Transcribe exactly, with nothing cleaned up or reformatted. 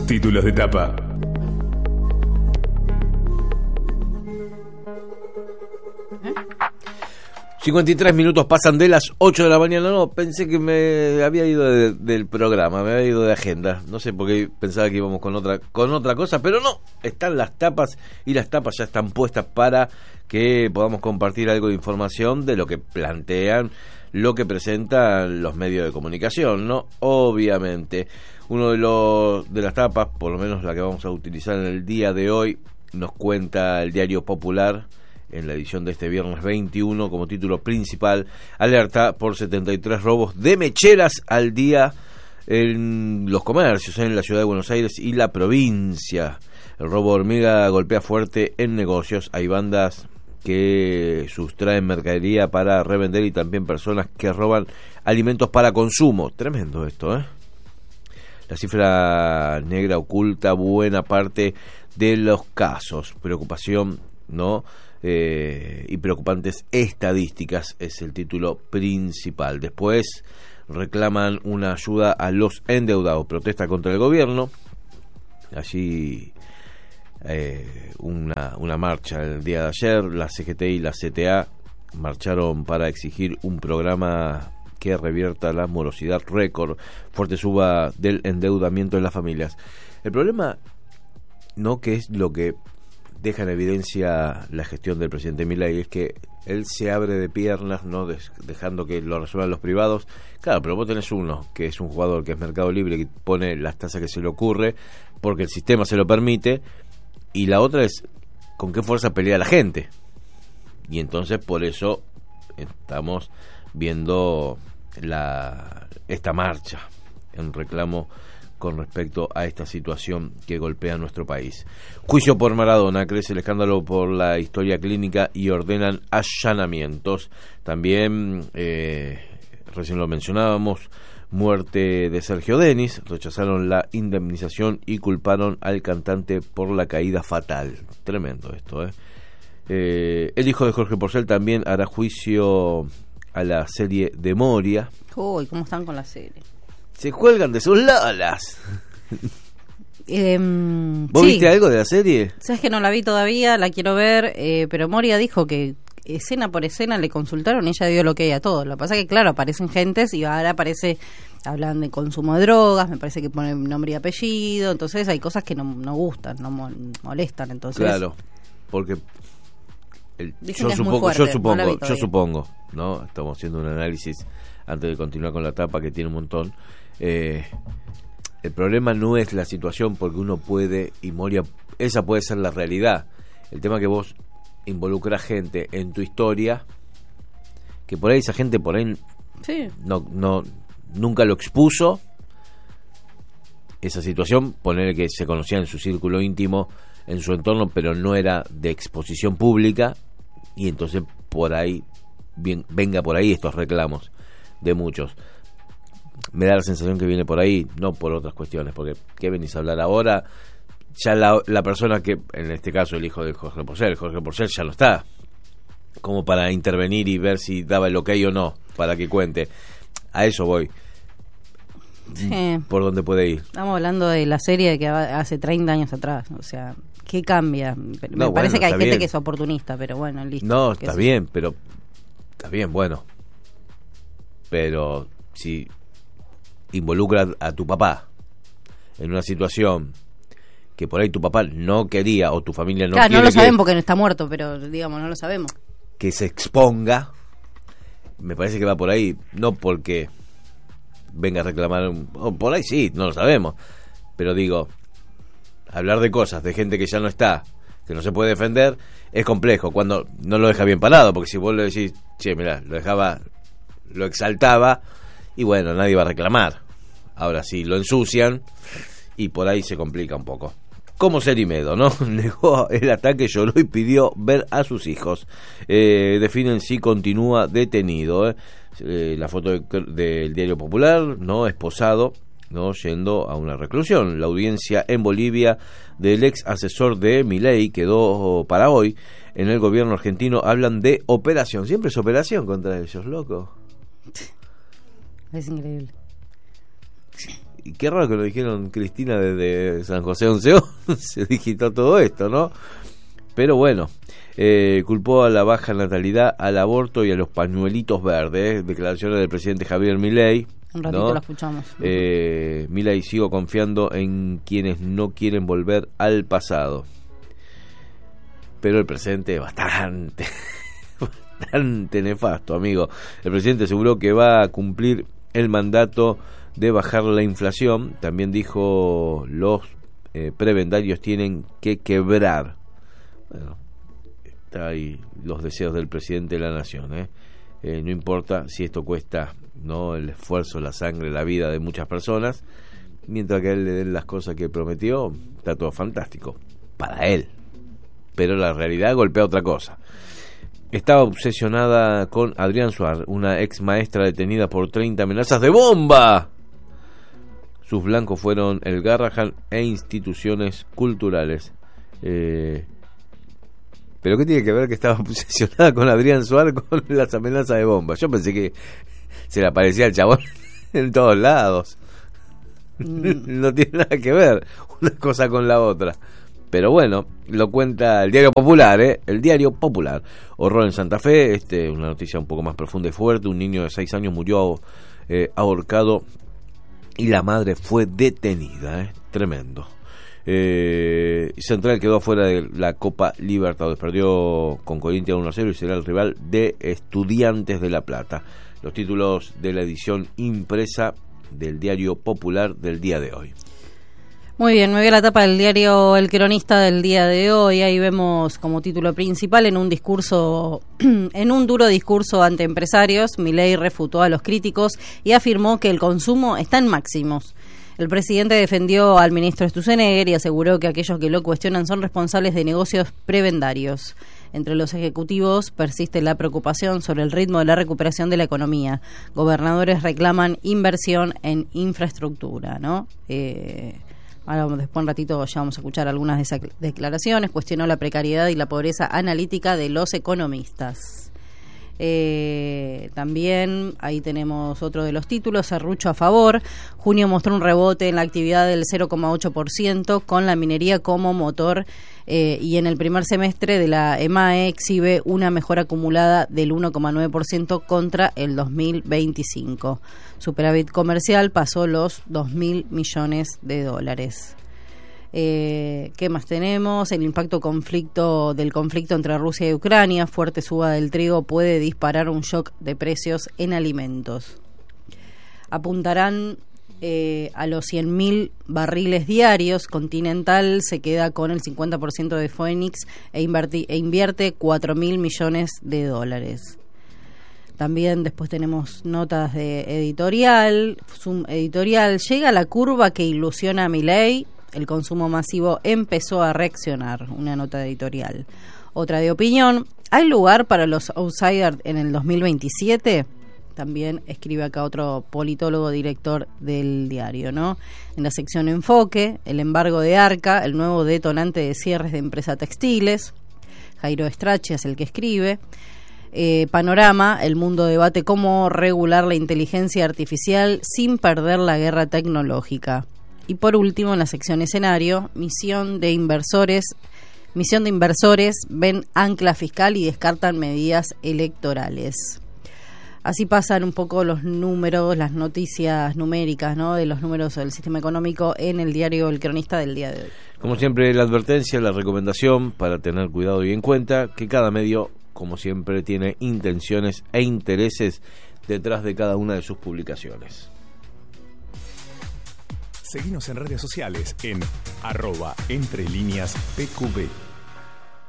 títulos de tapa. cincuenta y tres minutos pasan de las ocho de la mañana. No, pensé que me había ido de, del programa, me había ido de agenda. No sé por qué pensaba que íbamos con otra con otra cosa, pero no, están las tapas y las tapas ya están puestas para que podamos compartir algo de información de lo que plantean, lo que presentan los medios de comunicación, ¿no? Obviamente, uno de los de las tapas, por lo menos la que vamos a utilizar en el día de hoy, nos cuenta el Diario Popular en la edición de este viernes veintiuno, como título principal: alerta por setenta y tres robos de mecheras al día en los comercios en la ciudad de Buenos Aires y la provincia. El robo hormiga golpea fuerte en negocios. Hay bandas que sustraen mercadería para revender y también personas que roban alimentos para consumo. Tremendo esto, ¿eh? La cifra negra oculta buena parte de los casos. Preocupación, ¿no? Eh, y preocupantes estadísticas es el título principal. Después reclaman una ayuda a los endeudados, protesta contra el gobierno. Allí eh, una, una marcha el día de ayer, la C G T y la C T A marcharon para exigir un programa que revierta la morosidad récord, fuerte suba del endeudamiento en las familias. El problema, no que es lo que deja en evidencia la gestión del presidente Milei, es que él se abre de piernas, no Des, dejando que lo resuelvan los privados. Claro, pero vos tenés uno que es un jugador que es mercado libre, que pone las tasas que se le ocurre porque el sistema se lo permite, y la otra es con qué fuerza pelea la gente. Y entonces por eso estamos viendo la esta marcha en reclamo con respecto a esta situación que golpea a nuestro país. Juicio por Maradona, crece el escándalo por la historia clínica y ordenan allanamientos. También, eh, recién lo mencionábamos, muerte de Sergio Denis, rechazaron la indemnización y culparon al cantante por la caída fatal. Tremendo esto, ¿eh? Eh, el hijo de Jorge Porcel también hará juicio a la serie de Moria. Uy, ¿cómo están con la serie? Se cuelgan de sus lolas. Eh, ¿Vos sí. viste algo de la serie? Sabes que no la vi todavía, la quiero ver, eh, pero Moria dijo que escena por escena le consultaron y ella dio lo que hay a todo. Lo que pasa es que, claro, aparecen gentes y ahora aparece, hablan de consumo de drogas, me parece que ponen nombre y apellido, entonces hay cosas que no, no gustan, no molestan, entonces. Claro, porque el, Dicen yo, que es supongo, muy fuerte, yo supongo, no la vi yo todavía. supongo, ¿no? Estamos haciendo un análisis antes de continuar con la tapa, que tiene un montón. Eh, el problema no es la situación, porque uno puede, y Moria, esa puede ser la realidad. El tema es que vos involucras gente en tu historia, que por ahí esa gente por ahí sí. no, no, nunca lo expuso, esa situación, poner que se conocía en su círculo íntimo, en su entorno, pero no era de exposición pública, y entonces por ahí, bien, venga por ahí estos reclamos de muchos. Me da la sensación que viene por ahí, no por otras cuestiones, porque ¿qué venís a hablar ahora? Ya la, la persona que, en este caso el hijo de Jorge Porcel, Jorge Porcel ya no está como para intervenir y ver si daba el ok o no, para que cuente. A eso voy. Sí. ¿Por dónde puede ir? Estamos hablando de la serie que hace treinta años atrás, o sea, ¿qué cambia? Me No, parece bueno, que hay está gente bien. que es oportunista, pero bueno, listo. No, ¿Qué está sé bien, pero está bien, bueno. Pero si involucra a tu papá en una situación que por ahí tu papá no quería o tu familia no claro, quiere no lo que, saben porque no está muerto, pero digamos, no lo sabemos. que se exponga, me parece que va por ahí, no porque venga a reclamar, un, oh, por ahí sí, no lo sabemos, pero digo, hablar de cosas de gente que ya no está, que no se puede defender, es complejo, cuando no lo deja bien parado, porque si vos le decís, che, mirá, lo dejaba, lo exaltaba, y bueno, nadie va a reclamar. Ahora sí, lo ensucian y por ahí se complica un poco. Como Cerimedo, ¿no? Negó el ataque, lloró y pidió ver a sus hijos. Eh, definen si continúa detenido. ¿eh? Eh, la foto de, del Diario Popular, ¿no? Esposado, ¿no? Yendo a una reclusión. La audiencia en Bolivia del ex asesor de Milei quedó para hoy. En el gobierno argentino hablan de operación. Siempre es operación contra ellos, loco. Es increíble. y qué raro que lo dijeron Cristina desde San José once se digitó todo esto, ¿no? Pero bueno, eh, culpó a la baja natalidad, al aborto y a los pañuelitos verdes, declaraciones del presidente Javier Milei. Un ratito ¿no? lo escuchamos. Eh, Milei, sigo confiando en quienes no quieren volver al pasado. Pero el presente es bastante, bastante nefasto, amigo. El presidente aseguró que va a cumplir el mandato de bajar la inflación. También dijo los eh, prebendarios tienen que quebrar. Bueno, está ahí los deseos del presidente de la nación, ¿eh? Eh, no importa si esto cuesta, no, el esfuerzo, la sangre, la vida de muchas personas, mientras que a él le den las cosas que prometió, está todo fantástico para él, pero la realidad golpea otra cosa. Estaba obsesionada con Adrián Suárez, una ex maestra detenida por treinta amenazas de bomba. Sus blancos fueron el Garrahan e instituciones culturales. eh Pero ¿qué tiene que ver que estaba obsesionada con Adrián Suárez con las amenazas de bomba? Yo pensé que se le aparecía al chabón en todos lados. Mm. No tiene nada que ver una cosa con la otra. Pero bueno, lo cuenta el Diario Popular, ¿eh? El Diario Popular. Horror en Santa Fe, este, una noticia un poco más profunda y fuerte. Un niño de seis años murió eh, ahorcado y la madre fue detenida, ¿eh? Tremendo. Eh, Central quedó fuera de la Copa Libertadores, perdió con Corinthians uno a cero y será el rival de Estudiantes de La Plata. Los títulos de la edición impresa del Diario Popular del día de hoy. Muy bien, me voy a la tapa del diario El Cronista del día de hoy. Ahí vemos como título principal en un discurso, en un duro discurso ante empresarios, Milei refutó a los críticos y afirmó que el consumo está en máximos. El presidente defendió al ministro Sturzenegger y aseguró que aquellos que lo cuestionan son responsables de negocios prebendarios. Entre los ejecutivos persiste la preocupación sobre el ritmo de la recuperación de la economía. Gobernadores reclaman inversión en infraestructura, ¿no? Eh, ahora después un ratito ya vamos a escuchar algunas de esas declaraciones. Cuestionó la precariedad y la pobreza analítica de los economistas. Eh, también ahí tenemos otro de los títulos, Serrucho a favor. Junio mostró un rebote en la actividad del cero coma ocho por ciento con la minería como motor eh, y en el primer semestre de la E M A E exhibe una mejora acumulada del uno coma nueve por ciento contra el dos mil veinticinco. Superávit comercial pasó los dos mil millones de dólares. Eh, ¿Qué más tenemos? El impacto conflicto del conflicto entre Rusia y Ucrania. Fuerte suba del trigo puede disparar un shock de precios en alimentos. Apuntarán eh, a los cien mil barriles diarios. Continental se queda con el cincuenta por ciento de Phoenix e, inverti- e invierte cuatro mil millones de dólares. También después tenemos notas de editorial. Zoom editorial. Llega la curva que ilusiona a Milei. El consumo masivo empezó a reaccionar, una nota editorial. Otra de opinión, ¿hay lugar para los outsiders en el dos mil veintisiete? También escribe acá otro politólogo, director del diario, ¿no? En la sección Enfoque, el embargo de Arca, el nuevo detonante de cierres de empresas textiles. Jairo Estrachi es el que escribe. Eh, Panorama, el mundo debate cómo regular la inteligencia artificial sin perder la guerra tecnológica. Y por último, en la sección escenario, misión de inversores, misión de inversores ven ancla fiscal y descartan medidas electorales. Así pasan un poco los números, las noticias numéricas, ¿no? De los números del sistema económico en el diario El Cronista del día de hoy. Como siempre, la advertencia, la recomendación para tener cuidado y en cuenta que cada medio, como siempre, tiene intenciones e intereses detrás de cada una de sus publicaciones. Seguinos en redes sociales en arroba entre líneas P Q B.